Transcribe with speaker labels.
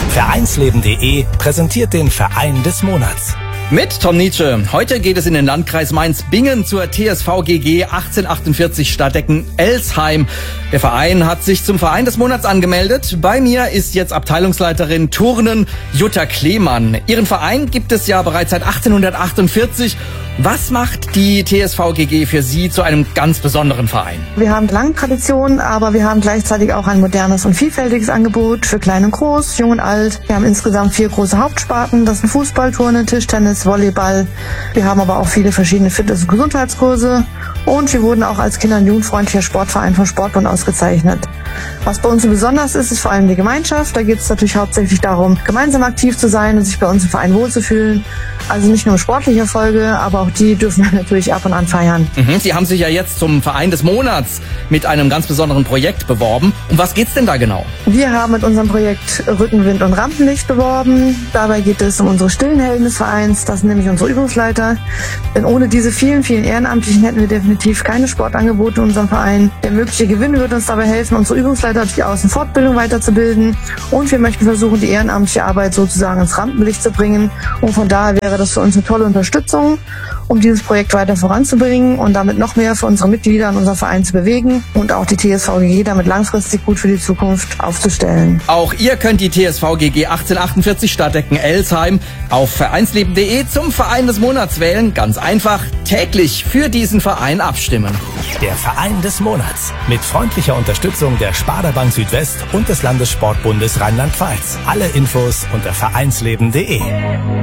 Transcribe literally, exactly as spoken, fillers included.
Speaker 1: Vereinsleben punkt de präsentiert den Verein des Monats.
Speaker 2: Mit Tom Nietzsche. Heute geht es in den Landkreis Mainz-Bingen zur T S V G G achtzehnhundertachtundvierzig Stardecken-Elsheim. Der Verein hat sich zum Verein des Monats angemeldet. Bei mir ist jetzt Abteilungsleiterin Turnen Jutta Kleemann. Ihren Verein gibt es ja bereits seit achtzehnhundertachtundvierzig. Was macht die T S V G G für Sie zu einem ganz besonderen Verein?
Speaker 3: Wir haben lange Tradition, aber wir haben gleichzeitig auch ein modernes und vielfältiges Angebot für Klein und Groß, Jung und Alt. Wir haben insgesamt vier große Hauptsparten. Das sind Fußball, Turnen, Tischtennis, Volleyball. Wir haben aber auch viele verschiedene Fitness- und Gesundheitskurse. Und wir wurden auch als kinder- und jugendfreundlicher Sportverein vom Sportbund ausgezeichnet. Was bei uns so besonders ist, ist vor allem die Gemeinschaft. Da geht es natürlich hauptsächlich darum, gemeinsam aktiv zu sein und sich bei uns im Verein wohlzufühlen. Also nicht nur sportliche Erfolge, aber auch die dürfen wir natürlich ab und an feiern.
Speaker 2: Mhm, Sie haben sich ja jetzt zum Verein des Monats mit einem ganz besonderen Projekt beworben. Um was geht's denn da genau?
Speaker 3: Wir haben mit unserem Projekt Rückenwind und Rampenlicht beworben. Dabei geht es um unsere stillen Helden des Vereins. Das sind nämlich unsere Übungsleiter. Denn ohne diese vielen, vielen Ehrenamtlichen hätten wir definitiv keine Sportangebote in unserem Verein. Der mögliche Gewinn wird uns dabei helfen, unsere Übungsleiter durch die Außenfortbildung weiterzubilden. Und wir möchten versuchen, die ehrenamtliche Arbeit sozusagen ins Rampenlicht zu bringen. Und von daher wäre das für uns eine tolle Unterstützung, um dieses Projekt weiter voranzubringen und damit noch mehr für unsere Mitglieder und unser Verein zu bewegen und auch die T S V G G damit langfristig gut für die Zukunft aufzustellen.
Speaker 2: Auch ihr könnt die T S V G G achtzehnhundertachtundvierzig Stardecken-Elsheim auf vereinsleben punkt de zum Verein des Monats wählen. Ganz einfach täglich für diesen Verein abstimmen.
Speaker 1: Der Verein des Monats mit freundlicher Unterstützung der Sparda Bank Südwest und des Landessportbundes Rheinland-Pfalz. Alle Infos unter vereinsleben punkt de.